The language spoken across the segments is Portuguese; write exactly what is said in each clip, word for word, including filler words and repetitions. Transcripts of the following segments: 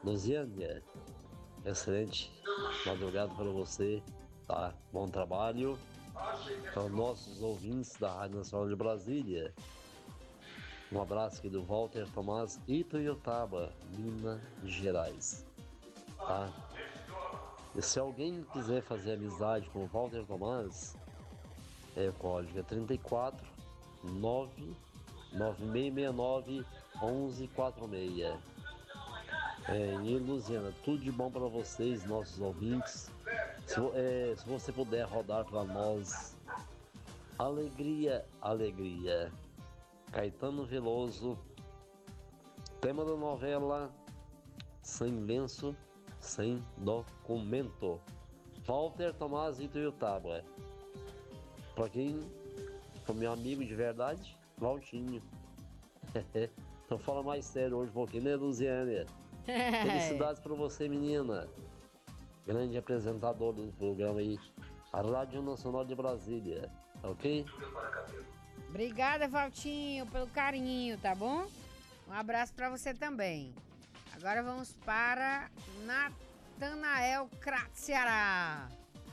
Luziânia, excelente madrugada para você, tá? Bom trabalho. Para os nossos ouvintes da Rádio Nacional de Brasília, um abraço aqui do Walter Tomás Ituiutaba, Minas Gerais, tá? E se alguém quiser fazer amizade com o Walter Tomás, é o código é trinta e quatro, nove nove seis seis nove, onze quarenta e seis. É, e Luziana, tudo de bom para vocês, nossos ouvintes. Se, é, se você puder rodar para nós, Alegria, Alegria, Caetano Veloso, tema da novela Sem Lenço, Sem Documento, Walter Tomás Ituiutaba. Para quem for meu amigo de verdade, Valtinho. Então fala mais sério hoje um pouquinho, né, Luziane? Felicidades para você, menina. Grande apresentador do programa aí, a Rádio Nacional de Brasília, ok? Obrigada, Valtinho, pelo carinho, tá bom? Um abraço para você também. Agora vamos para Natanael Crato, Ceará.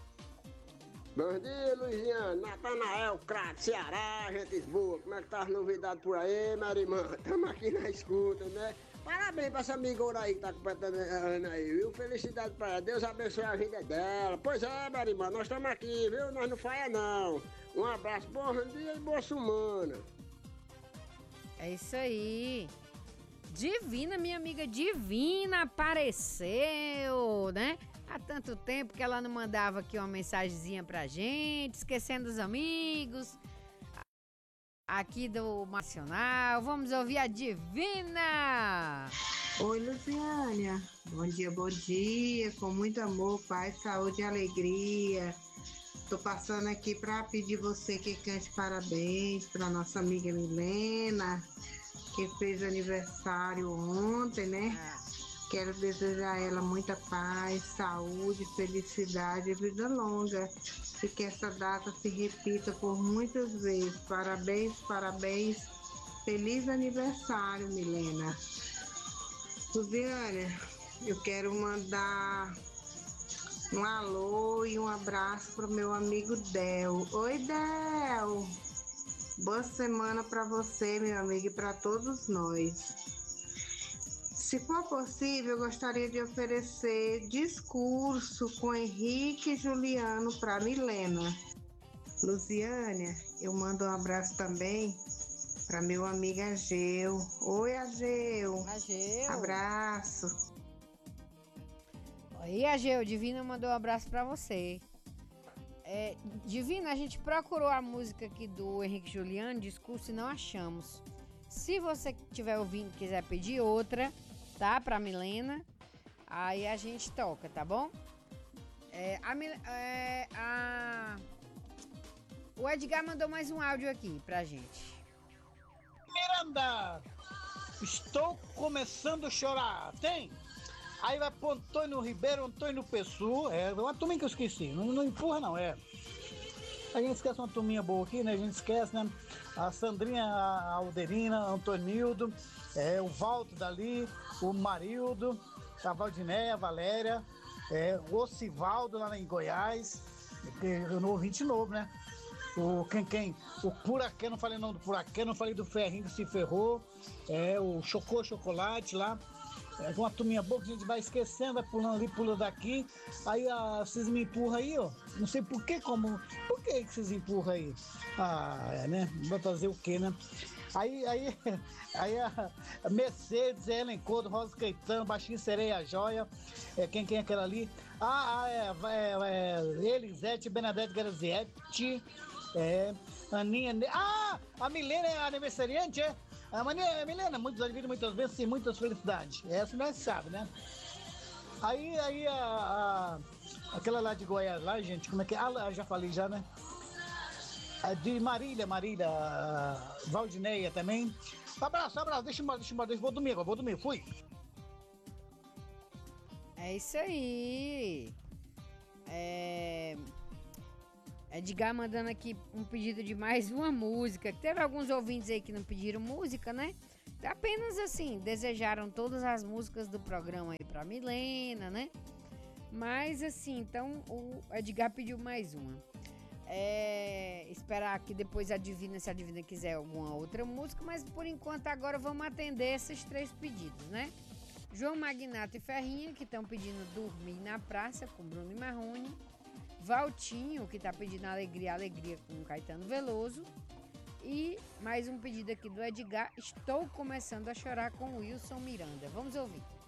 Bom dia, Luiziane. Natanael Crato, Ceará, gente boa. Como é que tá as novidades por aí, minha irmã? Estamos aqui na escuta, né? Parabéns pra essa amigona aí que tá completando ano aí, viu? Felicidade pra ela. Deus abençoe a vida dela. Pois é, minha irmã, nós estamos aqui, viu? Nós não falha não. Um abraço, bom dia e boa semana. É isso aí. Divina, minha amiga Divina, apareceu, né? Há tanto tempo que ela não mandava aqui uma mensagenzinha pra gente, esquecendo os amigos aqui do Nacional. Vamos ouvir a Divina. Oi, Luciânia. Bom dia, bom dia. Com muito amor, paz, saúde e alegria. Tô passando aqui para pedir você que cante parabéns para nossa amiga Milena, que fez aniversário ontem, né? Quero desejar a ela muita paz, saúde, felicidade e vida longa. E que essa data se repita por muitas vezes. Parabéns, parabéns. Feliz aniversário, Milena. Luziane, eu quero mandar um alô e um abraço para o meu amigo Del. Oi, Del. Boa semana para você, meu amigo, e para todos nós. Se for possível, eu gostaria de oferecer discurso com Henrique e Juliano para Milena. Luziânia, eu mando um abraço também para meu amigo Ageu. Oi, Ageu. Ageu. Abraço. Oi, Ageu. Divina mandou um abraço para você. É, Divina, a gente procurou a música aqui do Henrique e Juliano, discurso, e não achamos. Se você estiver ouvindo e quiser pedir outra, tá? Pra Milena, aí a gente toca, tá bom? É, a, é, a... O Edgar mandou mais um áudio aqui pra gente. Miranda, estou começando a chorar, tem? Aí vai pro Antônio Ribeiro, Antônio Pessoa, é uma turminha que eu esqueci, não, não empurra não, é. A gente esquece uma turminha boa aqui, né? A gente esquece, né? A Sandrinha, a Alderina, Antonildo, é, o Valdo dali, o Marildo, a Valdinéia, a Valéria, é, o Ocivaldo lá em Goiás, eu não ouvinte novo, né? O quem quem? O Puraquê, não falei não do Puraquê, não falei do Ferrinho que se ferrou, é, o Chocô Chocolate lá. É uma turminha boa que a gente vai esquecendo, vai pulando ali, pulando daqui. Aí a, vocês me empurram aí, ó. Não sei por que, como. Por que, que vocês empurram aí? Ah, é, né? Vai fazer o quê, né? Aí, aí, aí a Mercedes, Ellen Couto, Rosa Caetano, Baixinho Sereia Joia. É, quem, quem é aquela ali? Ah, ah é, é, é Elisete, Bernadette Graziette. É, Aninha. Ah, a Milena é a aniversariante, é? A Maria Milena, muitos anos, muitas vezes e muitas felicidades. Essa nós sabe, né? Aí, aí a, a, aquela lá de Goiás, lá, gente, como é que é? Ah, já falei já, né? A de Marília, Marília, a Valdineia também. Abraço, abraço, deixa eu deixa eu deixa, vou dormir agora, vou dormir, fui. É isso aí. É... Edgar mandando aqui um pedido de mais uma música. Teve alguns ouvintes aí que não pediram música, né? apenas assim, desejaram todas as músicas do programa aí pra Milena, né? Mas assim, então o Edgar pediu mais uma. É, esperar que depois a Divina, se a Divina quiser alguma outra música, mas por enquanto agora vamos atender esses três pedidos, né? João Magnato e Ferrinha, que estão pedindo Dormir na Praça com Bruno e Marrone. Valtinho, que está pedindo Alegria, Alegria com Caetano Veloso. E mais um pedido aqui do Edgar, Estou Começando a Chorar com Wilson Miranda. Vamos ouvir.